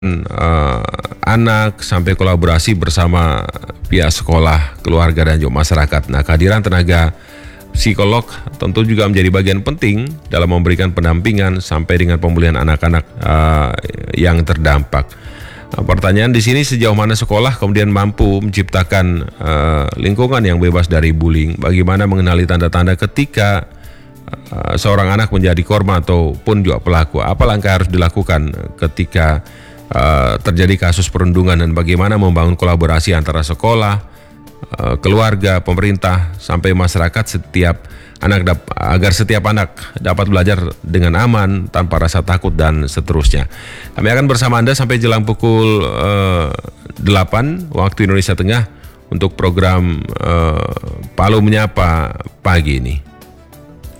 eh, anak sampai kolaborasi bersama pihak sekolah, keluarga dan juga masyarakat. Nah, kehadiran tenaga psikolog tentu juga menjadi bagian penting dalam memberikan pendampingan sampai dengan pemulihan anak-anak yang terdampak. Nah, pertanyaan di sini, sejauh mana sekolah kemudian mampu menciptakan lingkungan yang bebas dari bullying? Bagaimana mengenali tanda-tanda ketika seorang anak menjadi korban ataupun juga pelaku? Apa langkah harus dilakukan ketika terjadi kasus perundungan, dan bagaimana membangun kolaborasi antara sekolah, keluarga, pemerintah sampai masyarakat agar setiap anak dapat belajar dengan aman tanpa rasa takut dan seterusnya. Kami akan bersama Anda sampai jelang pukul 8 waktu Indonesia Tengah untuk program Palu Menyapa pagi ini.